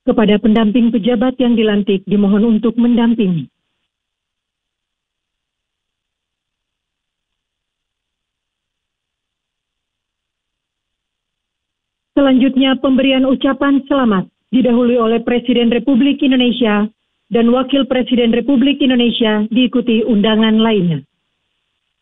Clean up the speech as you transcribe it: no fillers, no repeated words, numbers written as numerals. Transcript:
Kepada pendamping pejabat yang dilantik dimohon untuk mendampingi. Selanjutnya pemberian ucapan selamat didahului oleh Presiden Republik Indonesia dan Wakil Presiden Republik Indonesia diikuti undangan lainnya.